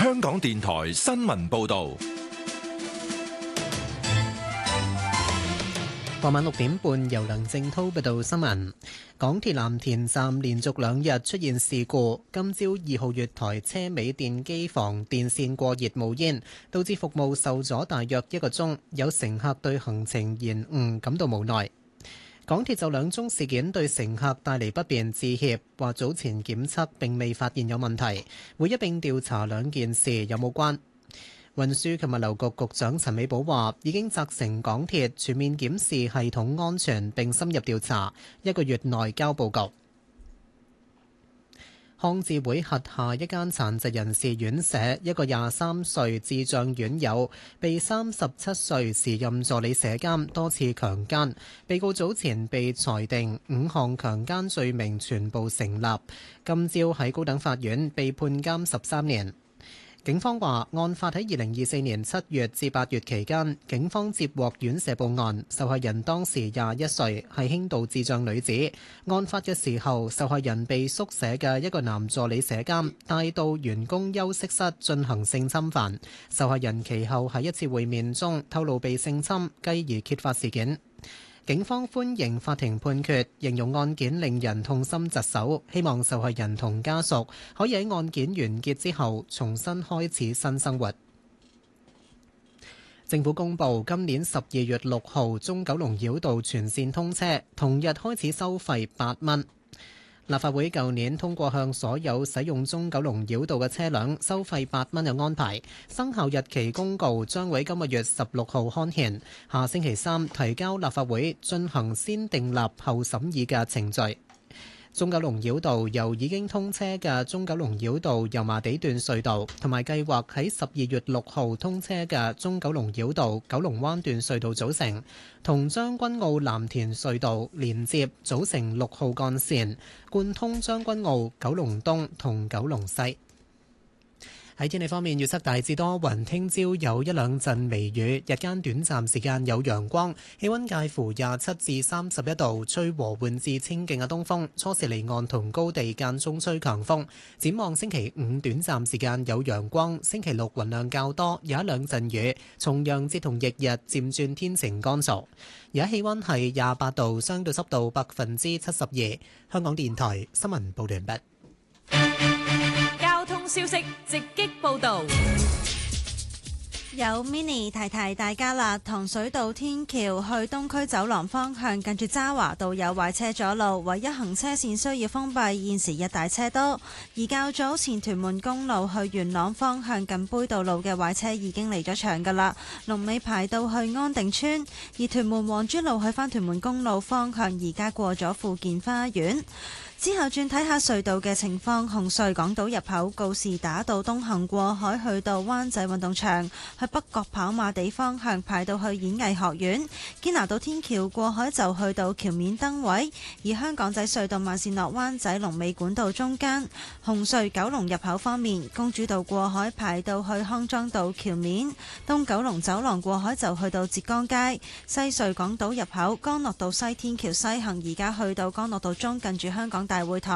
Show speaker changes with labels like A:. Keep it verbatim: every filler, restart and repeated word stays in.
A: 香港電台新聞報道。
B: 傍晚六點半，由梁正滔報道新聞。港鐵藍田站連續兩日出現事故，今朝二號月台車尾電機房電線過熱冒煙，導致服務受阻大約一個鐘，有乘客對行程延誤感到無奈。港鐵就兩宗事件對乘客帶嚟不便致歉，話早前檢測並未發現有問題，會一並調查兩件事有冇關。運輸及物流局局長陳美寶話，已經責成港鐵全面檢視系統安全並深入調查，一個月內交報告。康智會轄下一間殘疾人士院舍，一個廿三歲智障院友被三十七歲時任助理舍監多次強姦，被告早前被裁定五項強姦罪名全部成立，今朝喺高等法院被判監十三年。警方話，案發喺二零二四年七月至八月期間，警方接獲院舍報案，受害人當時廿一歲，係輕度智障女子。案發嘅時候，受害人被宿舍嘅一個男助理舍監帶到員工休息室進行性侵犯。受害人其後喺一次會面中透露被性侵，繼而揭發事件。警方歡迎法庭判決，形容案件令人痛心疾首，希望受害人同家屬可以喺案件完結之後重新開始新生活。政府公布今年十二月六號中九龍繞道全線通車，同日開始收費八蚊。立法會舊年通過向所有使用中九龍繞道嘅車輛收費八蚊嘅安排，生效日期公告將會今個月十六號刊憲，下星期三提交立法會進行先訂立後審議嘅程序。中九龍繞道由已經通車嘅中九龍繞道油麻地段隧道，同埋計劃喺十二月六號通車嘅中九龍繞道九龍灣段隧道組成，同將軍澳藍田隧道連接，組成六號幹線，貫通將軍澳、九龍東同九龍西。喺天氣方面，預測大致多雲，聽朝有一兩陣微雨，日間短暫時間有陽光，氣溫介乎廿七至三十一度，吹和緩至清勁嘅東風，初時離岸同高地間中吹強風。展望星期五短暫時間有陽光，星期六雲量較多，有一兩陣雨，重陽節同翌日漸轉天晴乾燥。而家氣溫係廿八度，相對濕度百分之七十二。香港電台新聞報道完畢。
C: 交通消息直擊報道，
D: 有 Mini 提提大家啦。糖水道天橋去東區走廊方向，近住渣華道有壞車阻路，唯一行車線需要封閉，現時一大車多。而較早前屯門公路去元朗方向近杯道路嘅壞車已經離咗場噶啦，龍尾排到去安定村。而屯門黃珠路去返屯門公路方向，而家過咗富健花園。之後轉睇下隧道嘅情況，紅隧港島入口告士打道東行過海去到灣仔運動場，去北角跑馬地方向排到去演藝學院，堅拿道天橋過海就去到橋面燈位。而香港仔隧道慢線落灣仔龍尾管道中間。紅隧九龍入口方面，公主道過海排到去康莊道橋面，東九龍走廊過海就去到浙江街。西隧港島入口干諾道西天橋西行，而家去到干諾道中近住香港大會堂。